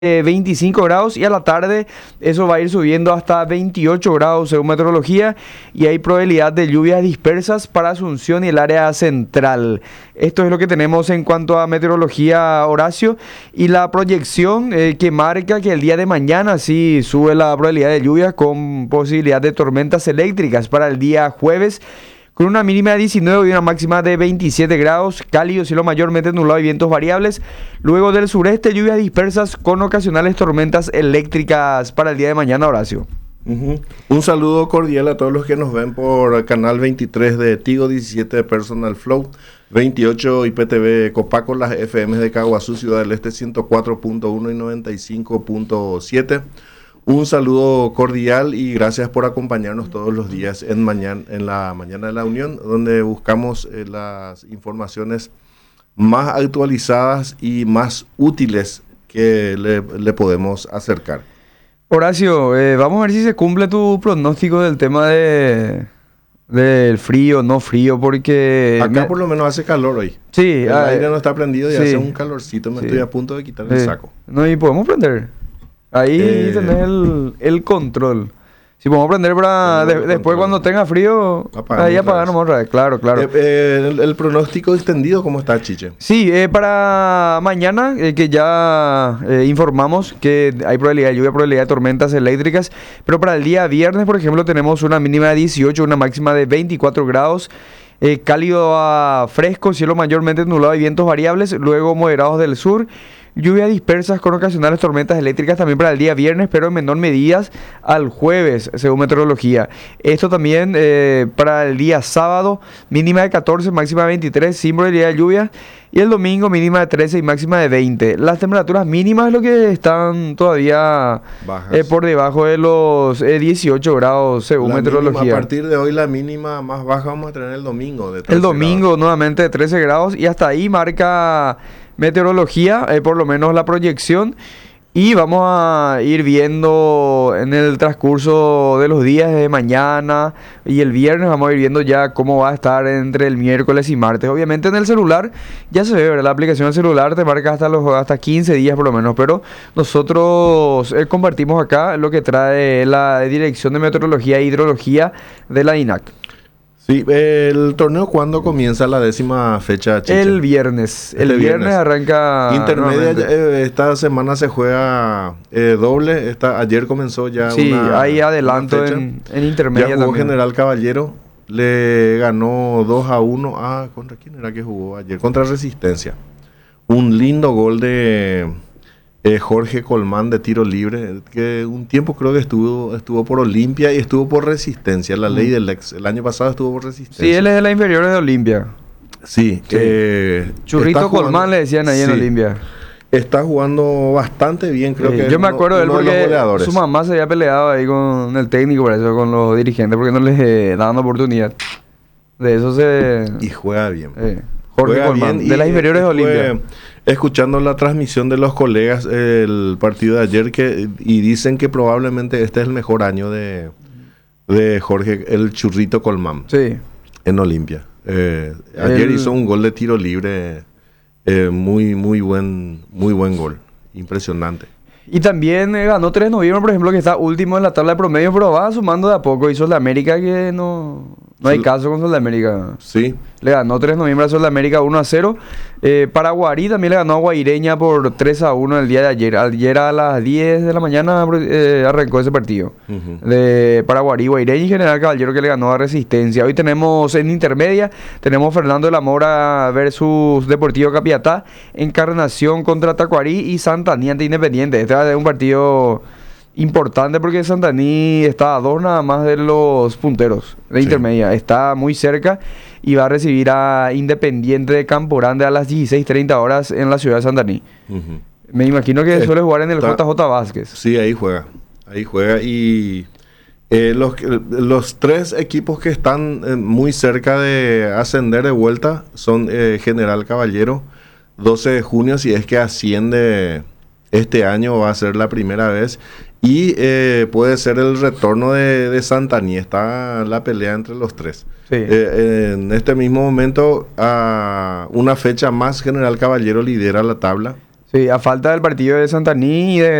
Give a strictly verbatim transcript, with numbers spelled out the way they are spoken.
eh, veinticinco grados y a la tarde eso va a ir subiendo hasta veintiocho grados según meteorología y hay probabilidad de lluvias dispersas para Asunción y el área central. Esto es lo que tenemos en cuanto a meteorología, Horacio, y la proyección eh, que marca que el día de mañana sí sube la probabilidad de lluvias con posibilidad de tormentas eléctricas para el día jueves, con una mínima de diecinueve y una máxima de veintisiete grados, cálido, cielo mayormente nublado y vientos variables. Luego del sureste, lluvias dispersas con ocasionales tormentas eléctricas para el día de mañana, Horacio. Uh-huh. Un saludo cordial a todos los que nos ven por el canal veintitrés de Tigo, diecisiete de Personal Flow, veintiocho I P T V Copaco, las F M de Caguazú, Ciudad del Este ciento cuatro punto uno y noventa y cinco punto siete. Un saludo cordial y gracias por acompañarnos todos los días en, mañana, en la Mañana de la Unión, donde buscamos eh, las informaciones más actualizadas y más útiles que le, le podemos acercar. Horacio, eh, vamos a ver si se cumple tu pronóstico del tema de del frío, no frío, porque... Acá me... por lo menos hace calor hoy. Sí. El ah, aire no está prendido y sí. hace un calorcito, me Sí. estoy a punto de quitar el Sí. saco. No, y podemos prender. Ahí Eh, tenés el, el control. Si podemos prender para de- el después control. cuando tenga frío, Apagamos ahí otra apagamos vez. otra vez. Claro, claro. Eh, eh, el, el pronóstico extendido, ¿cómo está, Chiche? Sí, eh, para mañana, eh, que ya eh, informamos que hay probabilidad de lluvia, probabilidad de tormentas eléctricas, pero para el día viernes, por ejemplo, tenemos una mínima de dieciocho, una máxima de veinticuatro grados, eh, cálido a fresco, cielo mayormente nublado y vientos variables, luego moderados del sur. Lluvias dispersas con ocasionales tormentas eléctricas también para el día viernes, pero en menor medida al jueves, según meteorología. Esto también eh, para el día sábado, mínima de catorce, máxima de veintitrés, sin probabilidad de lluvia. Y el domingo, mínima de trece y máxima de veinte. Las temperaturas mínimas es lo que están todavía Bajas. eh, por debajo de los eh, dieciocho grados, según La meteorología. mínima, a partir de hoy la mínima más baja vamos a tener el domingo. De trece El domingo grados. nuevamente de trece grados y hasta ahí marca meteorología, eh, por lo menos la proyección. Y vamos a ir viendo en el transcurso de los días de mañana y el viernes vamos a ir viendo ya cómo va a estar entre el miércoles y martes. Obviamente en el celular ya se ve, ¿verdad? La aplicación del celular te marca hasta los hasta quince días por lo menos, pero nosotros eh, compartimos acá lo que trae la Dirección de Meteorología e Hidrología de la DINAC. Sí, el torneo, ¿cuándo comienza la décima fecha, Chiche? El viernes. El Este viernes, viernes. arranca. Intermedia, nuevamente. eh, esta semana se juega eh, doble. Esta, ayer comenzó ya Sí, una, hay adelanto una fecha. en, en intermedia Ya jugó también. General Caballero, le ganó dos a uno. Ah, ¿contra quién era que jugó ayer? Contra Resistencia. Un lindo gol de eh, Jorge Colmán de tiro libre, que un tiempo creo que estuvo estuvo por Olimpia y estuvo por Resistencia, la ley del ex. El año pasado estuvo por Resistencia. Sí, él es de las inferiores de Olimpia. Sí, Sí. eh, Churrito está jugando- Colmán le decían ahí en sí, Olimpia. Está jugando bastante bien, creo Sí, que yo es me uno- acuerdo de él uno de los porque goleadores. su mamá se había peleado ahí con el técnico, por eso, con los dirigentes, porque no les eh, daban oportunidad. De eso se. Y juega bien. eh, Jorge Juega Colmán, bien de y, las inferiores de estuve Olimpia. escuchando la transmisión de los colegas el partido de ayer que y dicen que probablemente este es el mejor año de, de Jorge el Churrito Colmán Sí. en Olimpia. Eh, ayer El- hizo un gol de tiro libre, eh, muy muy buen muy buen gol, impresionante. Y también eh, ganó tres de noviembre, por ejemplo, que está último en la tabla de promedio, pero va sumando de a poco. Hizo el América que no, no hay Sol- caso con Sol de América. Sí, Le ganó tres de noviembre a Sol de América uno a cero. Eh, Paraguarí también le ganó a Guaireña por tres a uno el día de ayer. Ayer a las diez de la mañana eh, arrancó ese partido. Ujú. De Paraguarí, Guaireña y General Caballero que le ganó a Resistencia. Hoy tenemos en intermedia, tenemos Fernando de la Mora versus Deportivo Capiatá, Encarnación contra Tacuarí y Santaní ante Independiente. Este va a ser un partido importante porque Santaní está a dos nada más de los punteros de Sí. intermedia. Está muy cerca y va a recibir a Independiente de Campo Grande a las dieciséis treinta horas en la ciudad de Santaní. Ujú. Me imagino que Eh, suele jugar en el está- J J Vázquez. Sí, ahí juega. Ahí juega y eh, los, que- los tres equipos que están eh, muy cerca de ascender de vuelta son eh, General Caballero, doce de junio, si es que asciende este año va a ser la primera vez. Y eh, puede ser el retorno de, de Santaní. Está la pelea entre los tres. Sí. Eh, en este mismo momento, a una fecha más, General Caballero lidera la tabla. Sí, a falta del partido de Santaní y de